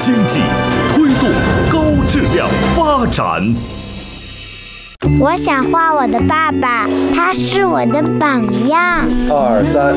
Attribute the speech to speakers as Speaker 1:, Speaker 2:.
Speaker 1: 经济，推动高质量发展。
Speaker 2: 我想画我的爸爸，他是我的榜样。
Speaker 3: 2、3，